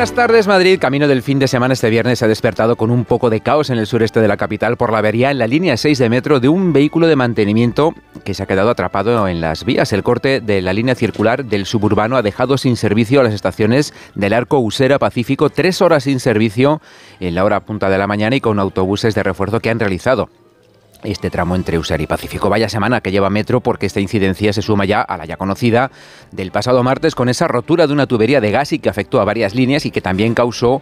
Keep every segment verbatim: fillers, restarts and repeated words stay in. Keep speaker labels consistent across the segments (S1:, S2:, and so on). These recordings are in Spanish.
S1: Buenas tardes, Madrid. Camino del fin de semana, este viernes se ha despertado con un poco de caos en el sureste de la capital por la avería en la línea seis de metro de un vehículo de mantenimiento que se ha quedado atrapado en las vías. El corte de la línea circular del suburbano ha dejado sin servicio a las estaciones del Arco Usera Pacífico, tres horas sin servicio en la hora punta de la mañana y con autobuses de refuerzo que han realizado este tramo entre Usera y Pacífico. Vaya semana que lleva Metro, porque esta incidencia se suma ya a la ya conocida del pasado martes con esa rotura de una tubería de gas y que afectó a varias líneas y que también causó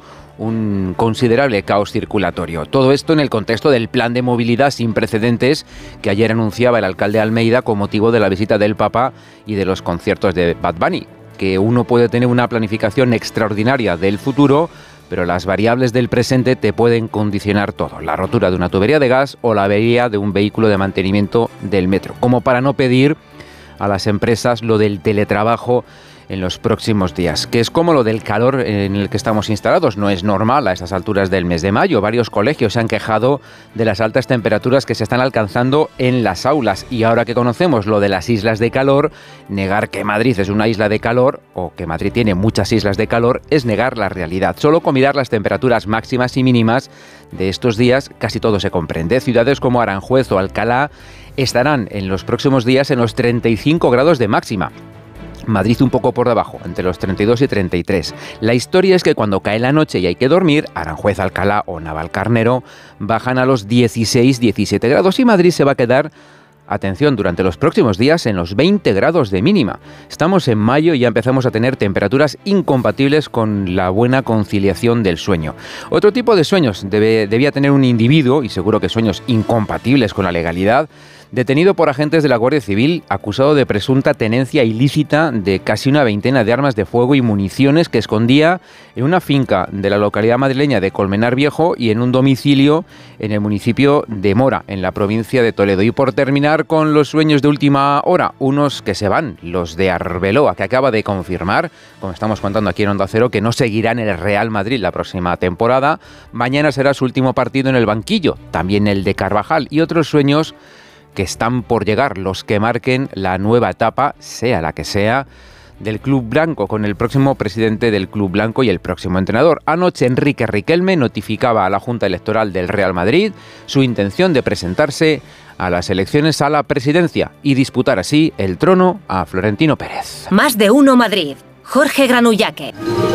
S1: un considerable caos circulatorio. Todo esto en el contexto del plan de movilidad sin precedentes que ayer anunciaba el alcalde Almeida con motivo de la visita del Papa y de los conciertos de Bad Bunny. Que uno puede tener una planificación extraordinaria del futuro, pero las variables del presente te pueden condicionar todo. La rotura de una tubería de gas o la avería de un vehículo de mantenimiento del metro. Como para no pedir a las empresas lo del teletrabajo en los próximos días, que es como lo del calor en el que estamos instalados. No es normal a estas alturas del mes de mayo. Varios colegios se han quejado de las altas temperaturas que se están alcanzando en las aulas. Y ahora que conocemos lo de las islas de calor, negar que Madrid es una isla de calor o que Madrid tiene muchas islas de calor es negar la realidad. Solo con mirar las temperaturas máximas y mínimas de estos días casi todo se comprende. Ciudades como Aranjuez o Alcalá estarán en los próximos días en los treinta y cinco grados de máxima. Madrid un poco por debajo, entre los treinta y dos y treinta y tres. La historia es que cuando cae la noche y hay que dormir, Aranjuez, Alcalá o Navalcarnero bajan a los dieciséis, diecisiete grados y Madrid se va a quedar, atención, durante los próximos días en los veinte grados de mínima. Estamos en mayo y ya empezamos a tener temperaturas incompatibles con la buena conciliación del sueño. Otro tipo de sueños debe, debía tener un individuo, y seguro que sueños incompatibles con la legalidad, detenido por agentes de la Guardia Civil, acusado de presunta tenencia ilícita de casi una veintena de armas de fuego y municiones que escondía en una finca de la localidad madrileña de Colmenar Viejo y en un domicilio en el municipio de Mora, en la provincia de Toledo. Y por terminar con los sueños de última hora, unos que se van, los de Arbeloa, que acaba de confirmar, como estamos contando aquí en Onda Cero, que no seguirá en el Real Madrid la próxima temporada. Mañana será su último partido en el banquillo, también el de Carvajal, y otros sueños que están por llegar, los que marquen la nueva etapa, sea la que sea, del Club Blanco, con el próximo presidente del Club Blanco y el próximo entrenador. Anoche Enrique Riquelme notificaba a la Junta Electoral del Real Madrid su intención de presentarse a las elecciones a la presidencia y disputar así el trono a Florentino Pérez.
S2: Más de uno Madrid. Jorge Granullaque.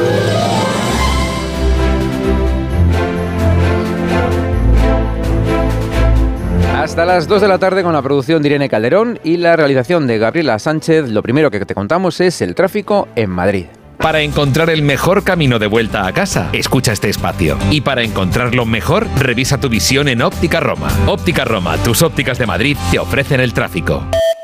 S1: Hasta las dos de la tarde con la producción de Irene Calderón y la realización de Gabriela Sánchez. Lo primero que te contamos es el tráfico en Madrid.
S3: Para encontrar el mejor camino de vuelta a casa, escucha este espacio. Y para encontrarlo mejor, revisa tu visión en Óptica Roma. Óptica Roma, tus ópticas de Madrid, te ofrecen el tráfico.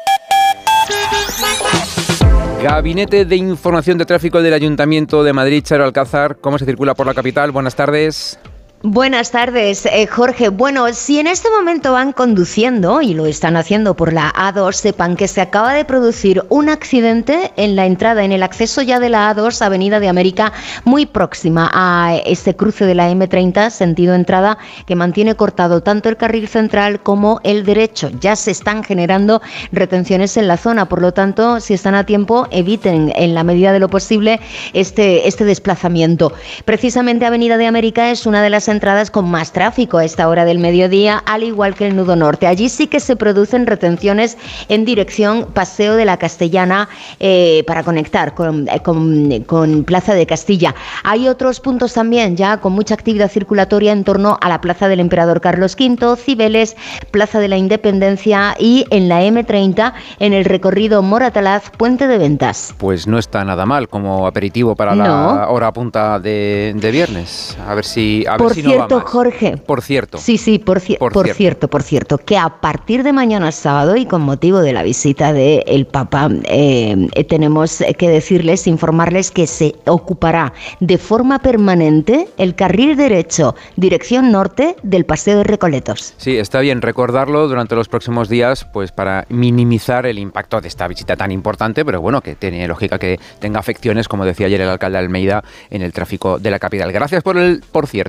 S1: Gabinete de Información de Tráfico del Ayuntamiento de Madrid, Charo Alcázar. ¿Cómo se circula por la capital? Buenas tardes.
S4: Buenas tardes, eh, Jorge. Bueno, si en este momento van conduciendo y lo están haciendo por la A dos, sepan que se acaba de producir un accidente en la entrada, en el acceso ya de la A dos, Avenida de América, muy próxima a este cruce de la eme treinta, sentido entrada, que mantiene cortado tanto el carril central como el derecho. Ya se están generando retenciones en la zona, por lo tanto, si están a tiempo, eviten en la medida de lo posible este, este desplazamiento. Precisamente Avenida de América es una de las entradas con más tráfico a esta hora del mediodía, al igual que el nudo norte. Allí sí que se producen retenciones en dirección Paseo de la Castellana eh, para conectar con, con, con Plaza de Castilla. Hay otros puntos también ya con mucha actividad circulatoria en torno a la Plaza del Emperador Carlos quinto, Cibeles, Plaza de la Independencia y en la eme treinta en el recorrido Moratalaz, Puente de Ventas.
S1: Pues no está nada mal como aperitivo para
S4: no.
S1: la hora punta de, de viernes. A ver si, a ver
S4: por
S1: si
S4: cierto,
S1: no va más.
S4: Jorge.
S1: Por cierto.
S4: Sí, sí, por, ci-
S1: por,
S4: por
S1: cierto.
S4: cierto, por cierto, que a partir de mañana sábado y con motivo de la visita del Papa, eh, tenemos que decirles, informarles que se ocupará de forma permanente el carril derecho, dirección norte del Paseo de Recoletos.
S1: Sí, está bien recordarlo durante los próximos días, pues para minimizar el impacto de esta visita tan importante, pero bueno, que tiene lógica que tenga afecciones, como decía ayer el alcalde Almeida, en el tráfico de la capital. Gracias por el, por cierto.